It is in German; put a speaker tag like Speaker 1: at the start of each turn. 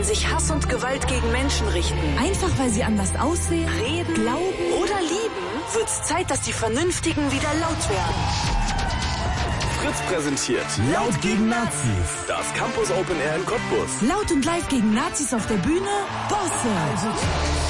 Speaker 1: wenn sich Hass und Gewalt gegen Menschen richten,
Speaker 2: einfach weil sie anders aussehen,
Speaker 1: reden,
Speaker 2: glauben
Speaker 1: oder lieben, wird's Zeit, dass die Vernünftigen wieder laut werden.
Speaker 3: Fritz präsentiert
Speaker 4: Laut gegen Nazis.
Speaker 3: das Campus Open Air in Cottbus.
Speaker 2: laut und live gegen Nazis auf der Bühne, Bosse.